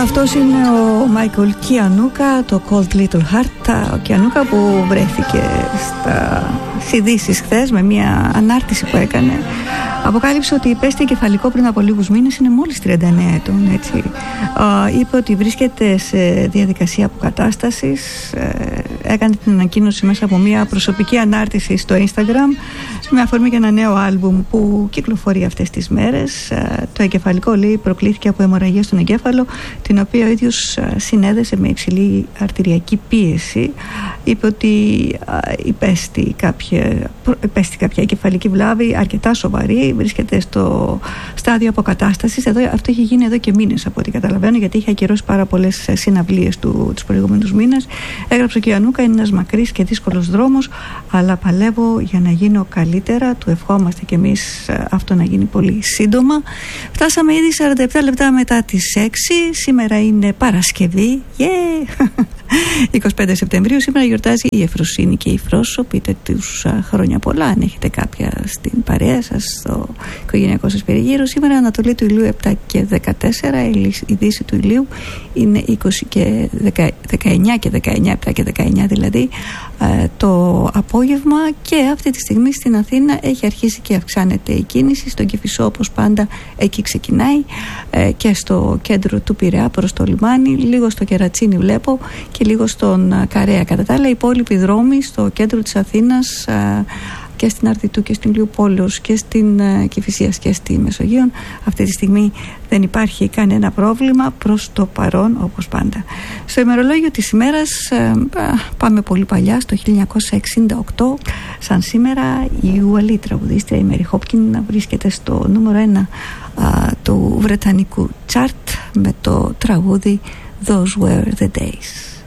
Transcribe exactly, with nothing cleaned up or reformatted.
Αυτός είναι ο Μάικλ Κιανούκα, το Cold Little Heart. Ο Κιανούκα που βρέθηκε στα ειδήσεις χθες με μια ανάρτηση που έκανε. Αποκάλυψε ότι υπέστη εγκεφαλικό πριν από λίγους μήνες, είναι μόλις τριάντα εννέα ετών, έτσι. Είπε ότι βρίσκεται σε διαδικασία αποκατάστασης. Έκανε την ανακοίνωση μέσα από μια προσωπική ανάρτηση στο Instagram με αφορμή για ένα νέο άλμπουμ που κυκλοφορεί αυτές τις μέρες. Το εγκεφαλικό, λέει, προκλήθηκε από αιμορραγία στον εγκέφαλο, την οποία ο ίδιος συνέδεσε με υψηλή αρτηριακή πίεση. Είπε ότι υπέστη κάποια, υπέστη κάποια εγκεφαλική βλάβη αρκετά σοβαρή, βρίσκεται στο στάδιο αποκατάστασης. Εδώ, αυτό έχει γίνει εδώ και μήνες από ό,τι καταλαβαίνω, γιατί είχε ακυρώσει πάρα πολλές συναυλίες του τους προηγούμενους μήνες. Έγραψε ο Κιανούκα: είναι ένας μακρύς και δύσκολος δρόμος, αλλά παλεύω για να γίνω καλύτερα. Του ευχόμαστε κι εμείς αυτό να γίνει πολύ σύντομα. Φτάσαμε ήδη σαράντα επτά λεπτά μετά τις έξι. Σήμερα είναι Παρασκευή. Yeah! είκοσι πέντε Σεπτεμβρίου. Σήμερα γιορτάζει η Εφροσύνη και η Φρόσο. Πείτε τους χρόνια πολλά αν έχετε κάποια στην παρέα σας, στο οικογενειακό σας περιγύρο. Σήμερα Ανατολή του ηλίου επτά και δεκατέσσερα. Η δύση του ηλίου είναι είκοσι και δεκαεννιά και δεκαεννιά, επτά και δεκαεννιά δηλαδή το απόγευμα. Και αυτή τη στιγμή στην Αθήνα έχει αρχίσει και αυξάνεται η κίνηση. Στον Κηφισό, όπως πάντα, εκεί ξεκινάει, και στο κέντρο του Πειραιά προς το λιμάνι, λίγο στο Κερατσίνι βλέπω και λίγο στον Καρέα. Κατά τα άλλα, οι υπόλοιποι δρόμοι στο κέντρο της Αθήνας και στην Αρδιτού και στην Λιουπόλεως και στην Κηφισίας και στη Μεσογείο, αυτή τη στιγμή δεν υπάρχει κανένα πρόβλημα προς το παρόν, όπως πάντα. Στο ημερολόγιο της ημέρας πάμε πολύ παλιά, στο χίλια εννιακόσια εξήντα οκτώ. Σαν σήμερα η Ουαλή τραγουδίστρια η Μέρι Χόπκιν βρίσκεται στο νούμερο ένα του βρετανικού τσάρτ με το τραγούδι Those Were the Days.